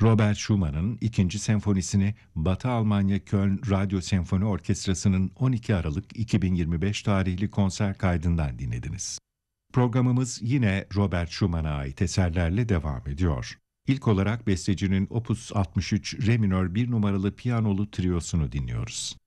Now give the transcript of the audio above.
Robert Schumann'ın 2. senfonisini Batı Almanya Köln Radyo Senfoni Orkestrası'nın 12 Aralık 2025 tarihli konser kaydından dinlediniz. Programımız yine Robert Schumann'a ait eserlerle devam ediyor. İlk olarak bestecinin Opus 63 Re minör 1 numaralı piyanolu triyosunu dinliyoruz.